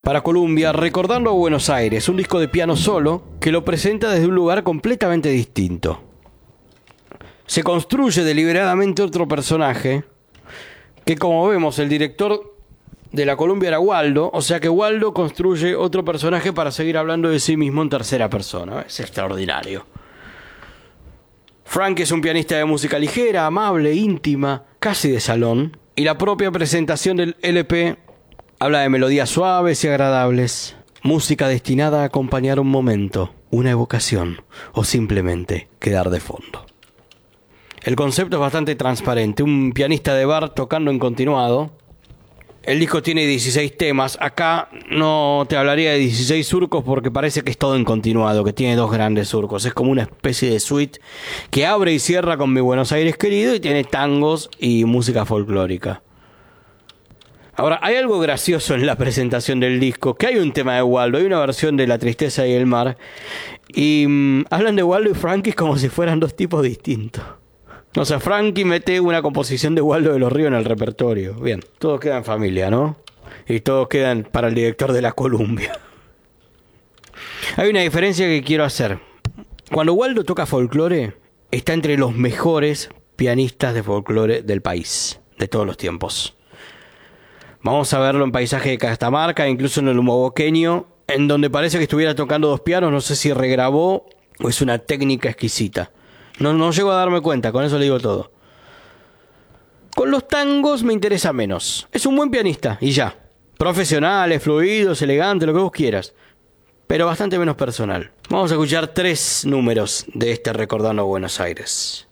para Columbia, Recordando a Buenos Aires, un disco de piano solo que lo presenta desde un lugar completamente distinto. Se construye deliberadamente otro personaje que, como vemos, el director de la Columbia era Waldo, o sea que Waldo construye otro personaje para seguir hablando de sí mismo en tercera persona. Es extraordinario. Frank es un pianista de música ligera, amable, íntima, casi de salón, y la propia presentación del LP habla de melodías suaves y agradables, música destinada a acompañar un momento, una evocación o simplemente quedar de fondo. El concepto es bastante transparente, un pianista de bar tocando en continuado. El disco tiene 16 temas. Acá no te hablaría de 16 surcos porque parece que es todo en continuado, que tiene dos grandes surcos. Es como una especie de suite que abre y cierra con Mi Buenos Aires querido y tiene tangos y música folclórica. Ahora, hay algo gracioso en la presentación del disco, que hay un tema de Waldo, hay una versión de La Tristeza y el Mar, y hablan de Waldo y Frankie como si fueran dos tipos distintos. O sea, Frankie mete una composición de Waldo de los Ríos en el repertorio. Bien, todos quedan en familia, ¿no? Y todos quedan para el director de la Columbia. Hay una diferencia que quiero hacer. Cuando Waldo toca folclore, está entre los mejores pianistas de folclore del país, de todos los tiempos. Vamos a verlo en Paisaje de Catamarca, incluso en el Humoboqueño, en donde parece que estuviera tocando dos pianos. No sé si regrabó o es una técnica exquisita. No llego a darme cuenta, con eso le digo todo. Con los tangos me interesa menos. Es un buen pianista, y ya. Profesionales, fluidos, elegantes, lo que vos quieras. Pero bastante menos personal. Vamos a escuchar 3 números de este Recordando a Buenos Aires.